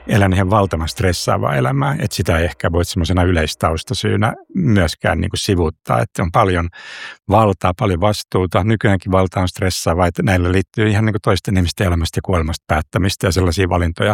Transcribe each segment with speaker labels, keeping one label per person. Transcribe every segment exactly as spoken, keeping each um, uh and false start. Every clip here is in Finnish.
Speaker 1: elän ihan valtavan stressaavaa elämää, että sitä ei ehkä voi semmoisena yleistaustasyynä myöskään niin kuin sivuuttaa, että on paljon valtaa, paljon vastuuta. Nykyäänkin valta on stressaavaa, että näillä liittyy ihan niin kuin toisten ihmisten elämästä ja kuolemasta päättämistä ja sellaisia valintoja.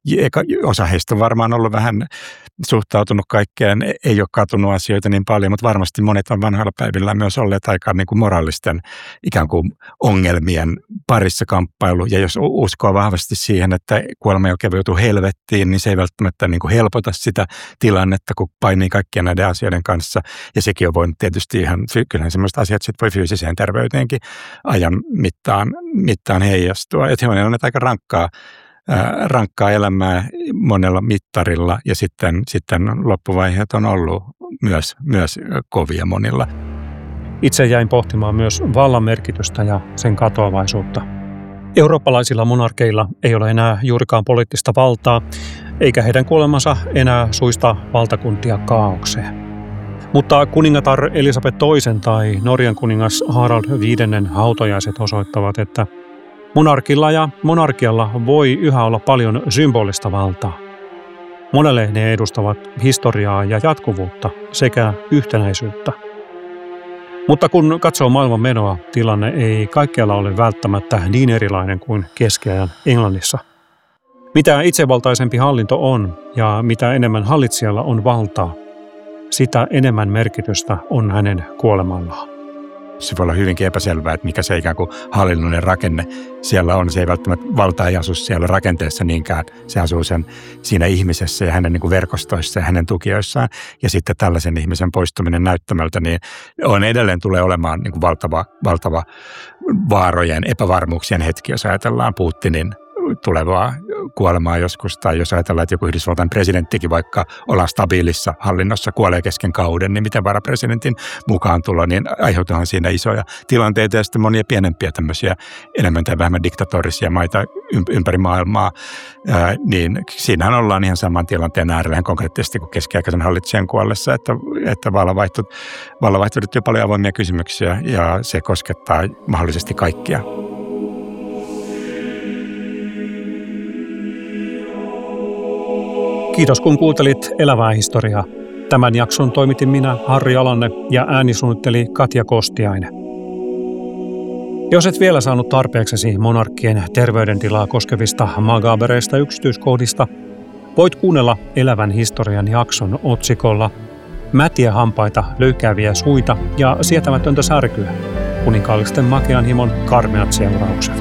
Speaker 1: Osa heistä on varmaan ollut vähän suhtautunut kaikkeen, ei ole katunut asioita niin paljon, mutta varmasti monet on vanhoilla päivillä myös olleet aika niin kuin moraalisten ikään kuin ongelmien parissa kamppailu. Ja jos uskoo vahvasti siihen, että kuolema jälkeen joutuu helvettiin, niin se ei välttämättä niin kuin helpota sitä tilannetta, kun painii kaikkien näiden asioiden kanssa. Ja sekin on voinut tietysti ihan, kyllähän sellaiset asiat sit voi fyysiseen terveyteenkin ajan mittaan, mittaan heijastua. Että he on aika rankkaa, ää, rankkaa elämää monella mittarilla ja sitten, sitten loppuvaiheet on ollut myös, myös kovia monilla.
Speaker 2: Itse jäin pohtimaan myös vallan merkitystä ja sen katoavaisuutta. Eurooppalaisilla monarkeilla ei ole enää juurikaan poliittista valtaa, eikä heidän kuolemansa enää suista valtakuntia kaaukseen. Mutta kuningatar Elisabeth toinen tai Norjan kuningas Harald viidennen hautajaiset osoittavat, että monarkilla ja monarkialla voi yhä olla paljon symbolista valtaa. Monelle ne edustavat historiaa ja jatkuvuutta sekä yhtenäisyyttä. Mutta kun katsoo maailman menoa, tilanne ei kaikkialla ole välttämättä niin erilainen kuin keskiajan Englannissa. Mitä itsevaltaisempi hallinto on ja mitä enemmän hallitsijalla on valtaa, sitä enemmän merkitystä on hänen kuolemallaan.
Speaker 1: Se voi olla hyvinkin epäselvää, että mikä se ikään kuin hallinnollinen rakenne siellä on. Se ei välttämättä valta ei asu siellä rakenteessa niinkään. Se asuu sen siinä ihmisessä ja hänen niin kuin verkostoissa ja hänen tukijoissaan. Ja sitten tällaisen ihmisen poistuminen näyttämöltä, niin on edelleen tulee olemaan niin kuin valtava, valtava vaarojen, epävarmuuksien hetki, jos ajatellaan Putinin tulevaa kuolemaa joskus, tai jos ajatellaan, että joku Yhdysvaltain presidenttikin vaikka ollaan stabiilissa hallinnossa, kuolee kesken kauden, niin miten varapresidentin mukaan tulo, niin aiheutuhan siinä isoja tilanteita ja sitten monia pienempiä tämmöisiä enemmän tai vähemmän diktatorisia maita ympäri maailmaa, Ää, niin siinähän ollaan ihan saman tilanteen äärellä konkreettisesti kuin keskiaikaisen hallitsijan kuollessa, että, että vallanvaihto liittyy paljon avoimia kysymyksiä ja se koskettaa mahdollisesti kaikkia.
Speaker 2: Kiitos kun kuuntelit Elävää historiaa. Tämän jakson toimitin minä, Harri Alanne, ja äänisuunnitteli Katja Kostiainen. Jos et vielä saanut tarpeeksesi monarkkien terveydentilaa koskevista magabereista yksityiskohdista, voit kuunnella Elävän historian jakson otsikolla Mätiä hampaita, löykkääviä suita ja sietämätöntä särkyä. Kuninkaallisten makeanhimon karmeat seuraukset.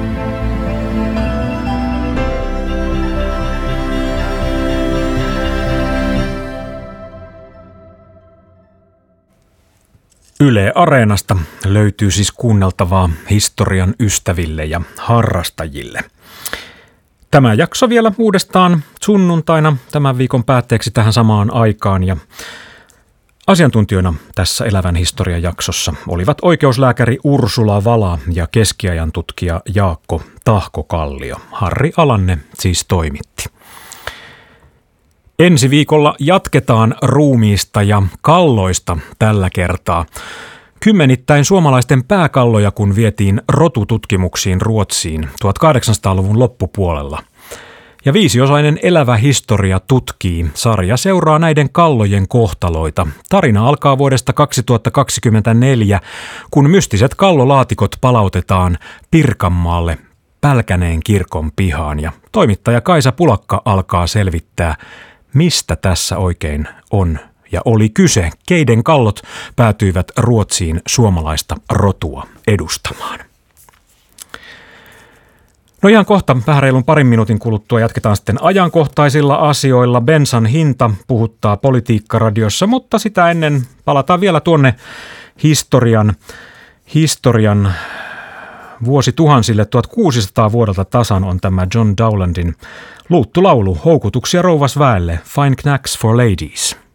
Speaker 3: Yle Areenasta löytyy siis kuunneltavaa historian ystäville ja harrastajille. Tämä jakso vielä uudestaan sunnuntaina tämän viikon päätteeksi tähän samaan aikaan ja asiantuntijoina tässä Elävän historian jaksossa olivat oikeuslääkäri Ursula Vala ja keskiajan tutkija Jaakko Tahkokallio. Harri Alanne siis toimitti. Ensi viikolla jatketaan ruumiista ja kalloista tällä kertaa. Kymmenittäin suomalaisten pääkalloja, kun vietiin rotututkimuksiin Ruotsiin tuhatkahdeksansataaluvun loppupuolella. Ja viisiosainen Elävä historia tutkii. Sarja seuraa näiden kallojen kohtaloita. Tarina alkaa vuodesta kaksituhattakaksikymmentäneljä, kun mystiset kallolaatikot palautetaan Pirkanmaalle Pälkäneen kirkon pihaan. Ja toimittaja Kaisa Pulakka alkaa selvittää, mistä tässä oikein on ja oli kyse, keiden kallot päätyivät Ruotsiin suomalaista rotua edustamaan. No ihan kohta, vähän reilun parin minuutin kuluttua jatketaan sitten ajankohtaisilla asioilla. Bensan hinta puhuttaa Politiikka-radiossa, mutta sitä ennen palataan vielä tuonne historian, historian vuosituhansille. tuhatkuusisataa vuodelta tasan on tämä John Dowlandin luuttulaulu Houkutuksia rouvasväelle, Fine Knacks for Ladies.